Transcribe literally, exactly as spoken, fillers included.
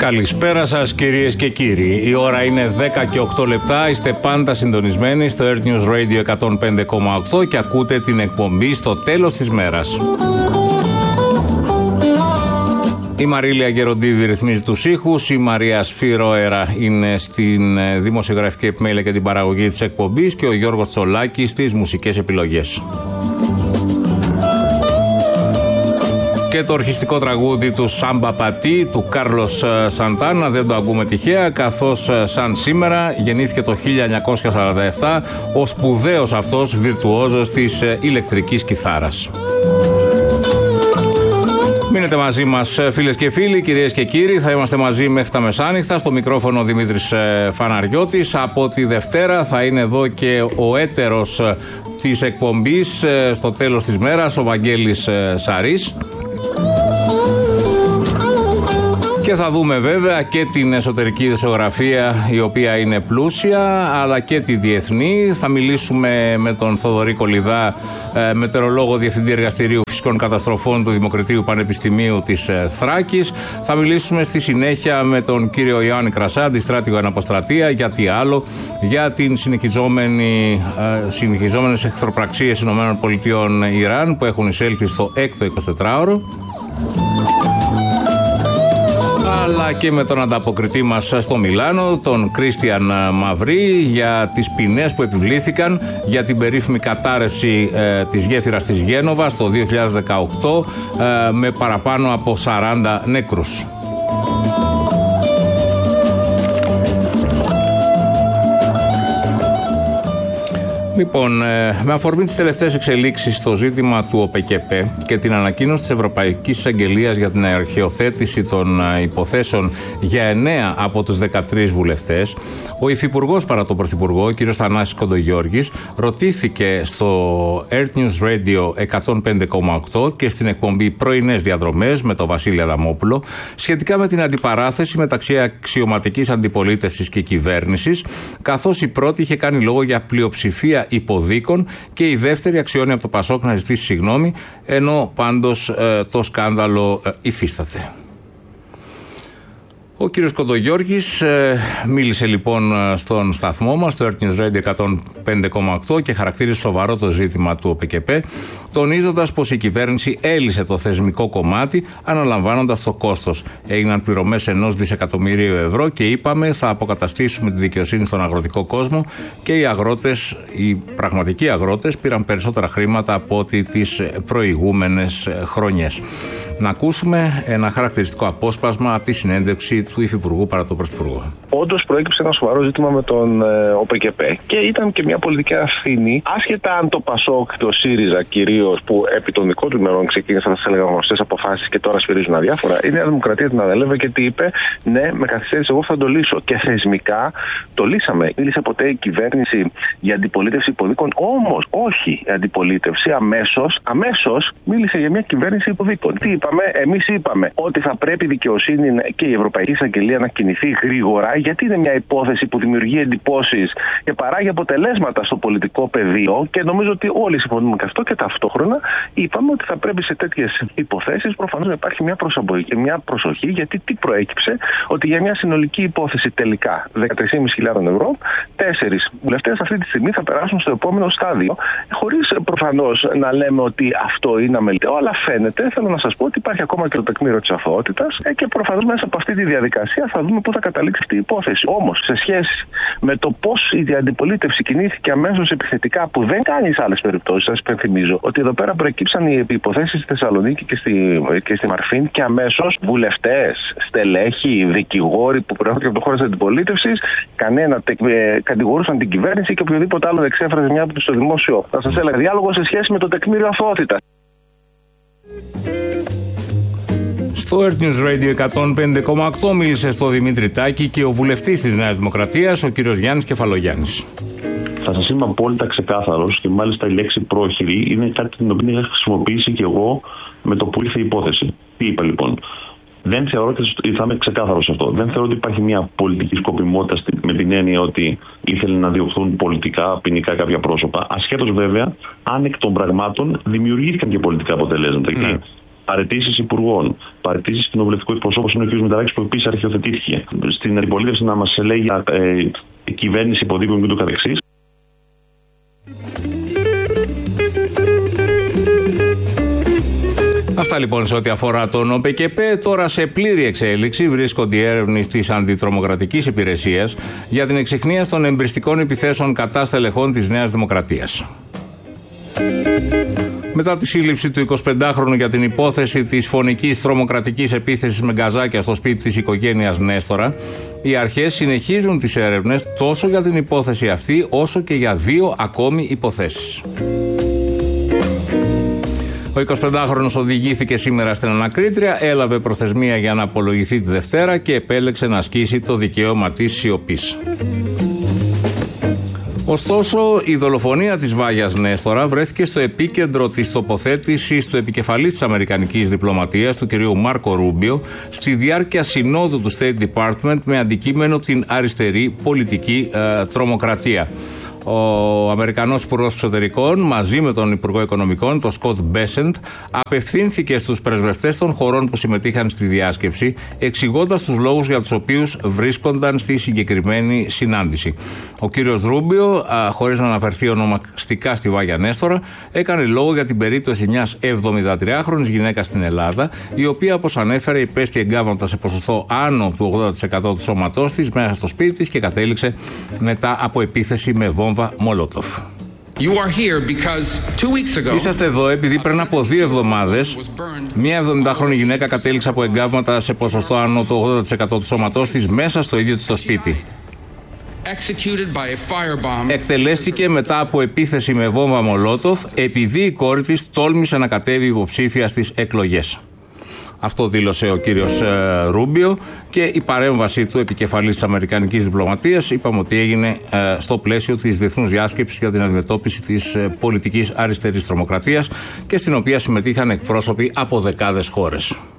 Καλησπέρα σας κυρίες και κύριοι. Η ώρα είναι δέκα και οκτώ λεπτά. Είστε πάντα συντονισμένοι στο Earth News Radio εκατόν πέντε κόμμα οκτώ και ακούτε την εκπομπή στο τέλος της μέρας. Η Μαρίλια Γεροντίδη ρυθμίζει τους ήχους, η Μαρία Σφύροερα είναι στην δημοσιογραφική επιμέλεια και την παραγωγή της εκπομπής και ο Γιώργος Τσολάκης στις μουσικές επιλογές. Και το ορχιστικό τραγούδι του Σάμπα Πατή, του Κάρλος Σαντάνα, δεν το ακούμε τυχαία, καθώς σαν σήμερα γεννήθηκε το χίλια εννιακόσια σαράντα επτά ο σπουδαίος αυτός βιρτουόζος της ηλεκτρικής κιθάρας. Μείνετε μαζί μας φίλες και φίλοι, κυρίες και κύριοι, θα είμαστε μαζί μέχρι τα μεσάνυχτα. Στο μικρόφωνο ο Δημήτρης Φαναριώτης. Από τη Δευτέρα θα είναι εδώ και ο έτερος της εκπομπής στο τέλος της μέρας, ο Βαγγέλης Σαρής. Και θα δούμε βέβαια και την εσωτερική δισογραφία, η οποία είναι πλούσια, αλλά και τη διεθνή. Θα μιλήσουμε με τον Θοδωρή Κολιδά, μετεωρολόγο διευθυντή εργαστηρίου φυσικών καταστροφών του Δημοκρατίου Πανεπιστημίου της Θράκης. Θα μιλήσουμε στη συνέχεια με τον κύριο Ιωάννη Κρασά, αντιστράτηγο αναποστρατεία, για τι άλλο, για την συνεχιζόμενη, συνεχιζόμενες εχθροπραξίες ΗΠΑ Ιράν που έχουν εισέλθει στο έκτο εικοσιτετράωρο. Αλλά και με τον ανταποκριτή μας στο Μιλάνο, τον Κρίστιαν Μαυρί, για τις ποινές που επιβλήθηκαν για την περίφημη κατάρρευση ε, της γέφυρας της Γένοβας το δύο χιλιάδες δεκαοκτώ ε, με παραπάνω από σαράντα νεκρούς. Λοιπόν, με αφορμή τις τελευταίες εξελίξεις στο ζήτημα του ΟΠΕΚΕΠΕ και την ανακοίνωση της Ευρωπαϊκής Εισαγγελίας για την αρχαιοθέτηση των υποθέσεων για εννέα από τους δεκατρείς βουλευτές, ο Υφυπουργός παρά τον Πρωθυπουργό, ο κ. Θανάσης Κοντογιώργης, ρωτήθηκε στο Earth News Radio εκατόν πέντε κόμμα οκτώ και στην εκπομπή Πρωινές Διαδρομές με τον Βασίλη Αδαμόπουλο σχετικά με την αντιπαράθεση μεταξύ αξιωματικής αντιπολίτευσης και κυβέρνησης, καθώς η πρώτη είχε κάνει λόγο για πλειοψηφία υποδίκων και η δεύτερη αξιώνει από το Πασόκ να ζητήσει συγγνώμη, ενώ πάντως ε, το σκάνδαλο ε, υφίσταται. Ο κύριος Κοντογιώργης ε, μίλησε λοιπόν στον σταθμό μας, στο Earth News Radio εκατόν πέντε κόμμα οκτώ, και χαρακτήρισε σοβαρό το ζήτημα του ΟΠΕΚΕΠΕ, τονίζοντας πως η κυβέρνηση έλυσε το θεσμικό κομμάτι αναλαμβάνοντας το κόστος. Έγιναν πληρωμές ενός δισεκατομμυρίου ευρώ και είπαμε θα αποκαταστήσουμε τη δικαιοσύνη στον αγροτικό κόσμο και οι αγρότες, οι πραγματικοί αγρότες, πήραν περισσότερα χρήματα από ό,τι τις προηγούμενες χρονιές. Να ακούσουμε ένα χαρακτηριστικό απόσπασμα από τη συνέντευξη του Υφυπουργού παρά τον Πρωθυπουργό. Όντως προέκυψε ένα σοβαρό ζήτημα με τον ε, ΟΠΕΚΕΠΕ και ήταν και μια πολιτική ευθύνη, άσχετα αν το ΠΑΣΟΚ και ο ΣΥΡΙΖΑ κυρίως, που επί των δικών του ημερών ξεκίνησαν, θα έλεγα, γνωστές αποφάσεις και τώρα σφυρίζουν αδιάφορα, η Νέα Δημοκρατία την ανέλαβε και τι είπε? Ναι, με καθυστέρηση, εγώ θα το λύσω. Και θεσμικά το λύσαμε. Μίλησε ποτέ η κυβέρνηση για αντιπολίτευση υποδίκων? Όμως, όχι. Η αντιπολίτευση αμέσως, αμέσως μίλησε για μια κυβέρνηση υποδίκων. Τι είπαμε? Εμείς είπαμε ότι θα πρέπει η δικαιοσύνη και η Ευρωπαϊκή Εισαγγελία να κινηθεί γρήγορα, γιατί είναι μια υπόθεση που δημιουργεί εντυπώσεις και παράγει αποτελέσματα στο πολιτικό πεδίο, και νομίζω ότι όλοι συμφωνούμε και αυτό. Και ταυτόχρονα είπαμε ότι θα πρέπει σε τέτοιες υποθέσεις προφανώς να υπάρχει μια προσοχή, μια προσοχή, γιατί τι προέκυψε? Ότι για μια συνολική υπόθεση τελικά δεκατρείς χιλιάδες πεντακόσια ευρώ, τέσσερις βουλευτές αυτή τη στιγμή θα περάσουν στο επόμενο στάδιο, χωρίς προφανώς να λέμε ότι αυτό είναι αμεληταίο, αλλά φαίνεται, θέλω να σας πω, ότι υπάρχει ακόμα και το τεκμήριο της αθωότητας και προφανώς μέσα από αυτή τη διαδικασία θα δούμε πού θα καταλήξει αυτή η υπόθεση. Όμως, σε σχέση με το πώς η αντιπολίτευση κινήθηκε αμέσως επιθετικά, που δεν κάνει σε άλλες περιπτώσεις, σας υπενθυμίζω ότι εδώ πέρα προεκύψαν οι υποθέσεις στη Θεσσαλονίκη και στη, και στη Μαρφίν, και αμέσως βουλευτές, στελέχοι, δικηγόροι που προέρχονται από το χώρο της αντιπολίτευσης, κανένα τε, ε, κατηγορούσαν την κυβέρνηση και οποιοδήποτε άλλο εξέφραζε μια από τους στο δημόσιο. Θα σας έλεγα διάλογο σε σχέση με το τεκμήριο αθωότητας. Στο Earth News Radio εκατόν πέντε κόμμα οκτώ μίλησε στο Δημήτρη Τάκη και ο βουλευτής της Νέας Δημοκρατίας, ο κύριος Γιάννης Κεφαλογιάννης. Θα σας είμαι απόλυτα ξεκάθαρος, και μάλιστα η λέξη πρόχειρη είναι κάτι την οποία είχα χρησιμοποιήσει και εγώ με το που ήρθε η υπόθεση. Τι είπα λοιπόν? Δεν θεωρώ, και θα είμαι ξεκάθαρος αυτό, δεν θεωρώ ότι υπάρχει μια πολιτική σκοπιμότητα με την έννοια ότι ήθελαν να διωχθούν πολιτικά, ποινικά κάποια πρόσωπα, ασχέτως βέβαια αν εκ των πραγμάτων δημιουργήθηκαν και πολιτικά αποτελέσματα. Ναι. παραιτήσεις υπουργών, παραιτήσεις κοινοβουλευτικού εκπροσώπου, είναι ο κ. Μηταράκης που επίσης αρχιοθετήθηκε. Στην αντιπολίτευση να μας λέει για ε, κυβέρνηση υποδίκων και το καθεξής. Αυτά λοιπόν σε ό,τι αφορά τον ΟΠΕΚΕΠΕ. Τώρα σε πλήρη εξέλιξη βρίσκονται οι έρευνες της Αντιτρομοκρατικής Υπηρεσίας για την εξιχνίαση των εμπριστικών επιθέσεων κατά στελεχών της Νέας Δημοκρατίας. Μετά τη σύλληψη του εικοσιπεντάχρονου για την υπόθεση της φωνικής τρομοκρατικής επίθεσης με γκαζάκια στο σπίτι της οικογένειας Νέστορα, οι αρχές συνεχίζουν τις έρευνες τόσο για την υπόθεση αυτή όσο και για δύο ακόμη υποθέσεις. Ο εικοσιπεντάχρονος οδηγήθηκε σήμερα στην ανακρίτρια, έλαβε προθεσμία για να απολογηθεί τη Δευτέρα και επέλεξε να ασκήσει το δικαίωμα της σιωπής. Ωστόσο, η δολοφονία της Βάγιας Νέστορα βρέθηκε στο επίκεντρο της τοποθέτησης του επικεφαλής της Αμερικανικής διπλωματίας, του κ. Μάρκο Ρούμπιο, στη διάρκεια συνόδου του State Department με αντικείμενο την αριστερή πολιτική ε, τρομοκρατία. Ο Αμερικανός Υπουργός Εξωτερικών μαζί με τον Υπουργό Οικονομικών, τον Σκοτ Μπέσεντ, απευθύνθηκε στους πρεσβευτές των χωρών που συμμετείχαν στη διάσκεψη, εξηγώντας τους λόγους για τους οποίους βρίσκονταν στη συγκεκριμένη συνάντηση. Ο κύριος Ρούμπιο, χωρίς να αναφερθεί ονομαστικά στη Βάγια Νέστορα, έκανε λόγο για την περίπτωση μιας εβδομηντατριάχρονης γυναίκας στην Ελλάδα, η οποία, όπως ανέφερε, υπέστη εγκάβματα σε ποσοστό άνω του ογδόντα τοις εκατό του σώματός της μέσα στο σπίτι της και κατέληξε μετά από επίθεση με βόμβα Μολότοφ. Είσαστε εδώ επειδή πριν από δύο εβδομάδες μια εβδομηντάχρονη γυναίκα κατέληξε από εγκάβματα σε ποσοστό άνω του ογδόντα τοις εκατό του σώματός της μέσα στο ίδιο της το σπίτι. Εκτελέστηκε μετά από επίθεση με βόμβα Μολότοφ επειδή η κόρη της τόλμησε να κατέβει υποψήφια στις εκλογές. Αυτό δήλωσε ο κύριος ε, Ρούμπιο και η παρέμβαση του επικεφαλής της Αμερικανικής Διπλωματίας είπαμε ότι έγινε ε, στο πλαίσιο της Διεθνούς Διάσκεψης για την αντιμετώπιση της ε, πολιτικής αριστερής τρομοκρατίας και στην οποία συμμετείχαν εκπρόσωποι από δεκάδες χώρες.